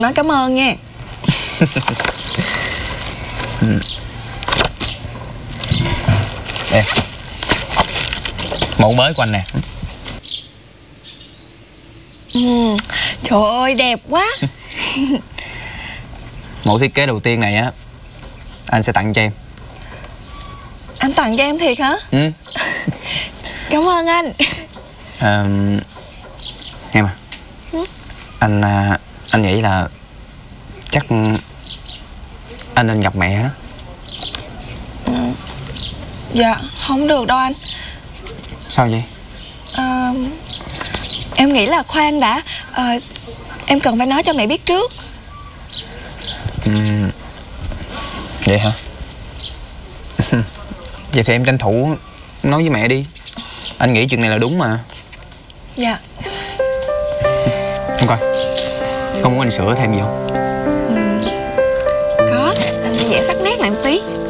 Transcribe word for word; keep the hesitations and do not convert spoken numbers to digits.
Nói cảm ơn nha. Ừ. Đây, mẫu mới của anh nè. Ừ. Trời ơi đẹp quá. Mẫu thiết kế đầu tiên này á, anh sẽ tặng cho em. Anh tặng cho em thiệt hả? Ừ. Cảm ơn anh. À, em à, ừ? anh anh nghĩ là chắc anh nên gặp mẹ á. Ừ. Dạ không được đâu anh. Sao vậy? à, Em nghĩ là khoan đã. à, Em cần phải nói cho mẹ biết trước. Ừ. Vậy hả? Vậy thì em tranh thủ nói với mẹ đi. Anh nghĩ chuyện này là đúng mà. Dạ. Không coi, con muốn anh sửa thêm gì không? ừ. Có, anh sẽ vẽ sắc nét lại một tí.